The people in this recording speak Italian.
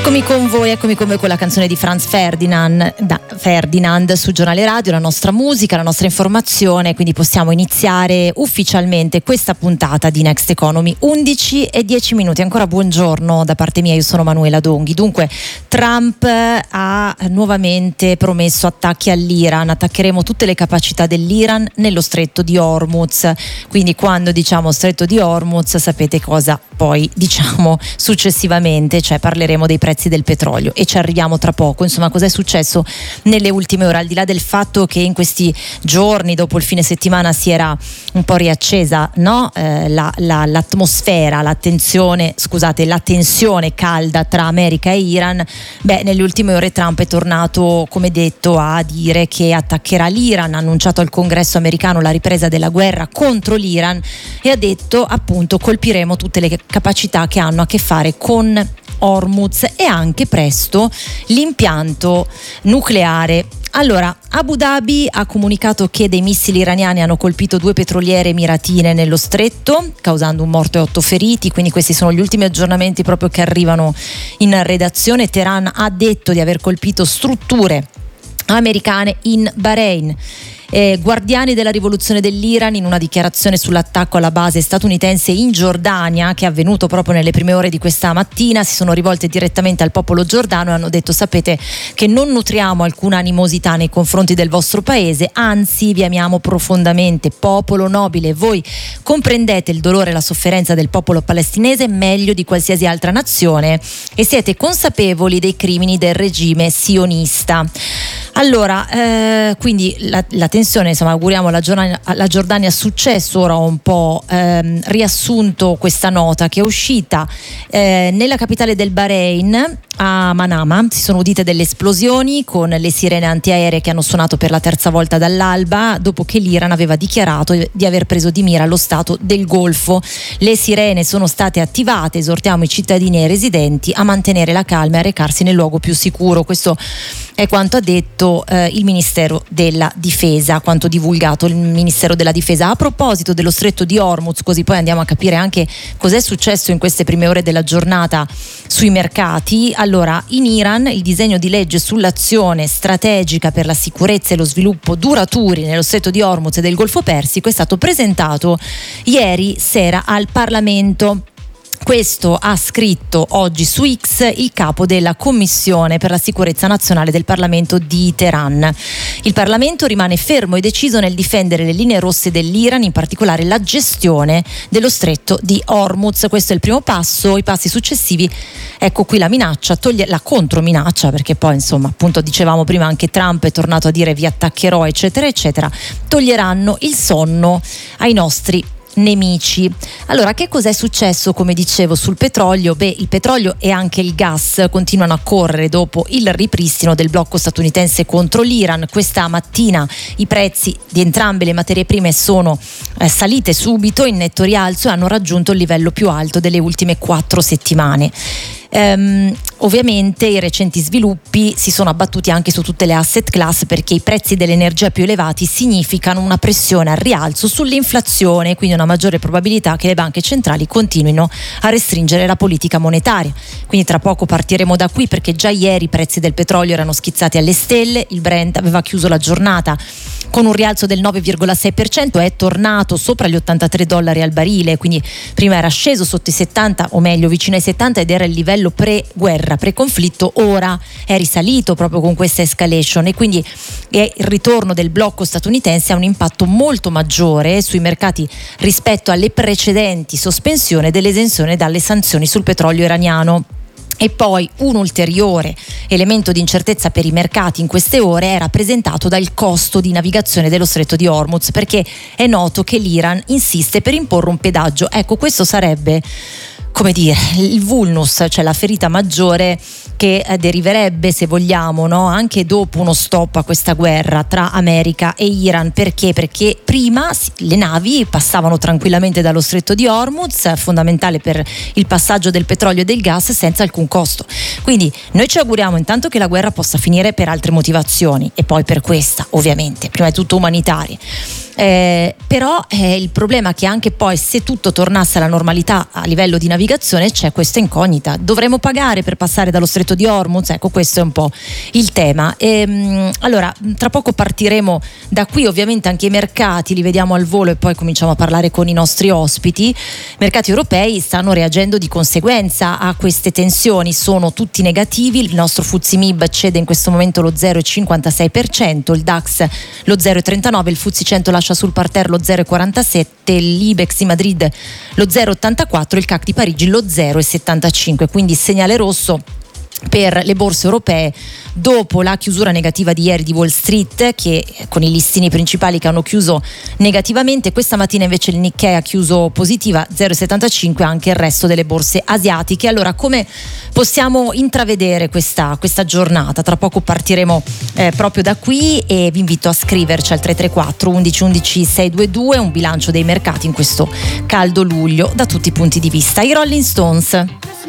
Eccomi con voi con la canzone di Franz Ferdinand su Giornale Radio, la nostra musica, la nostra informazione, quindi possiamo iniziare ufficialmente questa puntata di Next Economy. 11:10. Ancora buongiorno da parte mia, io sono Manuela Donghi. Dunque, Trump ha nuovamente promesso attacchi all'Iran, attaccheremo tutte le capacità dell'Iran nello stretto di Hormuz, quindi quando diciamo stretto di Hormuz sapete cosa poi diciamo successivamente, cioè parleremo dei prezzi del petrolio e ci arriviamo tra poco. Insomma, cos'è successo nelle ultime ore, al di là del fatto che in questi giorni dopo il fine settimana si era un po' riaccesa, no? L'atmosfera, la tensione calda tra America e Iran. Nelle ultime ore Trump è tornato, come detto, a dire che attaccherà l'Iran, ha annunciato al Congresso americano la ripresa della guerra contro l'Iran e ha detto appunto colpiremo tutte le capacità che hanno a che fare con Hormuz e anche presto l'impianto nucleare. Allora, Abu Dhabi ha comunicato che dei missili iraniani hanno colpito 2 petroliere emiratine nello stretto, causando un morto e 8 feriti, quindi questi sono gli ultimi aggiornamenti proprio che arrivano in redazione. Teheran ha detto di aver colpito strutture americane in Bahrain. Guardiani della rivoluzione dell'Iran, in una dichiarazione sull'attacco alla base statunitense in Giordania, che è avvenuto proprio nelle prime ore di questa mattina, si sono rivolte direttamente al popolo giordano e hanno detto: sapete che non nutriamo alcuna animosità nei confronti del vostro paese, anzi vi amiamo profondamente, popolo nobile, voi comprendete il dolore e la sofferenza del popolo palestinese meglio di qualsiasi altra nazione e siete consapevoli dei crimini del regime sionista. Allora, quindi la tensione, insomma, auguriamo alla Giordania successo. Ora ho un po' riassunto questa nota che è uscita nella capitale del Bahrain, a Manama. Si sono udite delle esplosioni con le sirene antiaeree che hanno suonato per la terza volta dall'alba, dopo che l'Iran aveva dichiarato di aver preso di mira lo stato del Golfo. Le sirene sono state attivate, esortiamo i cittadini e i residenti a mantenere la calma e a recarsi nel luogo più sicuro. Questo è quanto ha detto il Ministero della Difesa, quanto divulgato il Ministero della Difesa. A proposito dello stretto di Hormuz, così poi andiamo a capire anche cos'è successo in queste prime ore della giornata sui mercati. Allora, in Iran il disegno di legge sull'azione strategica per la sicurezza e lo sviluppo duraturi nello stretto di Hormuz e del Golfo Persico è stato presentato ieri sera al Parlamento. Questo ha scritto oggi su X il capo della Commissione per la sicurezza nazionale del Parlamento di Teheran. Il Parlamento rimane fermo e deciso nel difendere le linee rosse dell'Iran, in particolare la gestione dello stretto di Hormuz. Questo è il primo passo. I passi successivi, ecco qui la minaccia, la controminaccia, perché poi insomma appunto dicevamo prima anche Trump è tornato a dire vi attaccherò eccetera eccetera, toglieranno il sonno ai nostri nemici. Allora, che cos'è successo, come dicevo, sul petrolio? Il petrolio e anche il gas continuano a correre dopo il ripristino del blocco statunitense contro l'Iran. Questa mattina i prezzi di entrambe le materie prime sono salite subito in netto rialzo e hanno raggiunto il livello più alto delle ultime 4 settimane. Ovviamente i recenti sviluppi si sono abbattuti anche su tutte le asset class, perché i prezzi dell'energia più elevati significano una pressione al rialzo sull'inflazione, quindi una maggiore probabilità che le banche centrali continuino a restringere la politica monetaria. Quindi tra poco partiremo da qui, perché già ieri i prezzi del petrolio erano schizzati alle stelle. Il Brent aveva chiuso la giornata con un rialzo del 9,6%, è tornato sopra gli $83 al barile, quindi prima era sceso sotto i 70, o meglio vicino ai 70, ed era il livello pre-guerra, pre-conflitto. Ora è risalito proprio con questa escalation e quindi il ritorno del blocco statunitense ha un impatto molto maggiore sui mercati rispetto alle precedenti sospensioni dell'esenzione dalle sanzioni sul petrolio iraniano. E poi un ulteriore elemento di incertezza per i mercati in queste ore è rappresentato dal costo di navigazione dello stretto di Hormuz, perché è noto che l'Iran insiste per imporre un pedaggio. Ecco, questo sarebbe, come dire, il vulnus, cioè la ferita maggiore che deriverebbe, se vogliamo, no, anche dopo uno stop a questa guerra tra America e Iran. Perché? Perché prima le navi passavano tranquillamente dallo stretto di Hormuz, fondamentale per il passaggio del petrolio e del gas, senza alcun costo. Quindi noi ci auguriamo intanto che la guerra possa finire per altre motivazioni, e poi per questa ovviamente, prima di tutto umanitarie. Però il problema è che anche poi, se tutto tornasse alla normalità a livello di navigazione, c'è questa incognita: dovremo pagare per passare dallo stretto di Hormuz? Ecco, questo è un po' il tema. Allora, tra poco partiremo da qui, ovviamente anche i mercati li vediamo al volo e poi cominciamo a parlare con i nostri ospiti. I mercati europei stanno reagendo di conseguenza a queste tensioni, sono tutti negativi. Il nostro FTSE MIB cede in questo momento lo 0,56%, il DAX lo 0,39%, il FTSE 100 lascia sul parterre lo 0,47%, l'Ibex di Madrid lo 0,84%, il CAC di Parigi lo 0,75%, quindi segnale rosso per le borse europee dopo la chiusura negativa di ieri di Wall Street, che con i listini principali che hanno chiuso negativamente. Questa mattina invece il Nikkei ha chiuso positiva 0,75%, anche il resto delle borse asiatiche. Allora, come possiamo intravedere questa giornata? Tra poco partiremo proprio da qui e vi invito a scriverci al 334 11 11 622 un bilancio dei mercati in questo caldo luglio da tutti i punti di vista. I Rolling Stones.